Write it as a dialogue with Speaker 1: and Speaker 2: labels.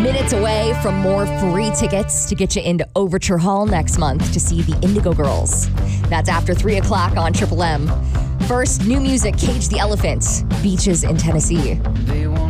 Speaker 1: minutes away from more free tickets to get you into Overture Hall next month to see the Indigo Girls. That's after 3 o'clock on Triple M. First, new music, Cage the Elephant, Beaches in Tennessee.